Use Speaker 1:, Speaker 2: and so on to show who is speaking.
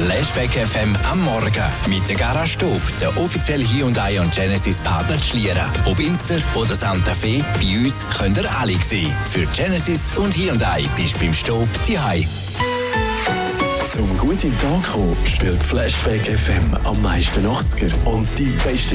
Speaker 1: Flashback FM am Morgen mit der Garage Stob, der offizielle Hyundai und Genesis Partner zu Schlieren. Ob Inster oder Santa Fe, bei uns könnt ihr alle sehen. Für Genesis und Hyundai bist du beim Stob daheim.
Speaker 2: Zum guten Tag kommen spielt Flashback FM am meisten 80er und die beste